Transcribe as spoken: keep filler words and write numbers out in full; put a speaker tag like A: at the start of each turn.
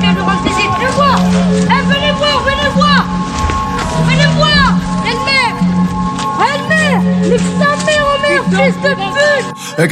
A: bien nous rendre visite. Le voir. Eh, venez voir, venez voir. Venez voir. Elle-mère. Elle-mère. Nique sa mère, oh merde, fils de pute.